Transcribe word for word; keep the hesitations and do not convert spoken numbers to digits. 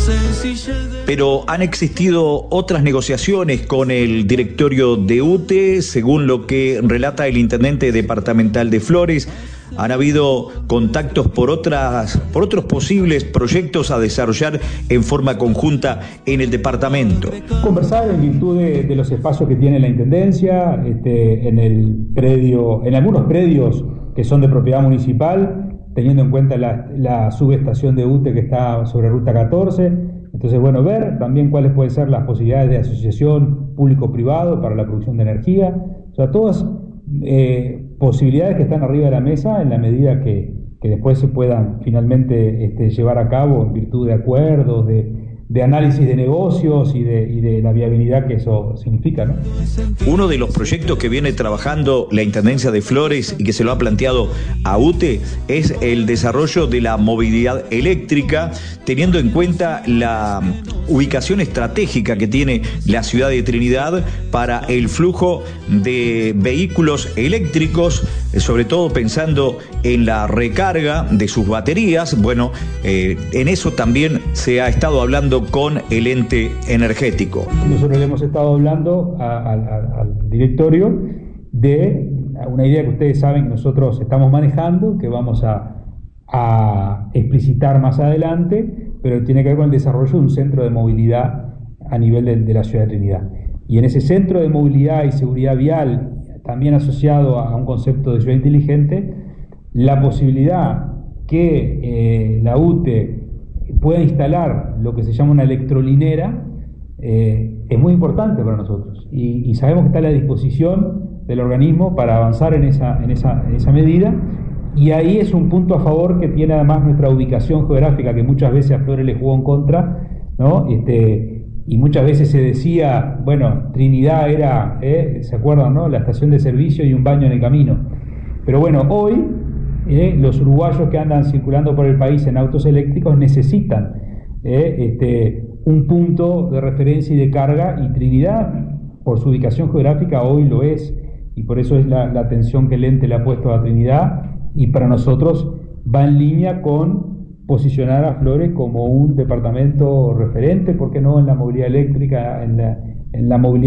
Pero han existido otras negociaciones con el directorio de U T E, según lo que relata el intendente departamental de Flores. Han habido contactos por otras, por otros posibles proyectos a desarrollar en forma conjunta en el departamento. Conversar en virtud de, de los espacios que tiene la intendencia, este, en el predio, en algunos predios que son de propiedad municipal, teniendo en cuenta la, la subestación de U T E que está sobre Ruta catorce. Entonces, bueno, ver también cuáles pueden ser las posibilidades de asociación público-privado para la producción de energía. O sea, todas eh, posibilidades que están arriba de la mesa en la medida que, que después se puedan finalmente este, llevar a cabo en virtud de acuerdos, de, de análisis de negocios y de, y de la viabilidad que eso significa, ¿no? Uno de los proyectos que viene trabajando la Intendencia de Flores y que se lo ha planteado a U T E es el desarrollo de la movilidad eléctrica, teniendo en cuenta la ubicación estratégica que tiene la ciudad de Trinidad para el flujo de vehículos eléctricos, sobre todo pensando en la recarga de sus baterías. Bueno, eh, en eso también se ha estado hablando con el ente energético. Nosotros le hemos estado hablando a, a, a, al directorio de una idea que ustedes saben que nosotros estamos manejando, que vamos a, a explicitar más adelante, pero tiene que ver con el desarrollo de un centro de movilidad a nivel de, de la ciudad de Trinidad. Y en ese centro de movilidad y seguridad vial, también asociado a un concepto de ciudad inteligente, la posibilidad que eh, la U T E pueda instalar lo que se llama una electrolinera eh, es muy importante para nosotros y, y sabemos que está a la disposición del organismo para avanzar en esa, en esa, en esa medida, y ahí es un punto a favor que tiene además nuestra ubicación geográfica, que muchas veces a Flores le jugó en contra, ¿no? Este, y muchas veces se decía, bueno, Trinidad era, eh, ¿se acuerdan, no? La estación de servicio y un baño en el camino. Pero bueno, hoy eh, los uruguayos que andan circulando por el país en autos eléctricos necesitan eh, este, un punto de referencia y de carga, y Trinidad, por su ubicación geográfica, hoy lo es, y por eso es la, la atención que el ente le ha puesto a Trinidad, y para nosotros va en línea con posicionar a Flores como un departamento referente, ¿por qué no?, en la movilidad eléctrica, en la, en la movilidad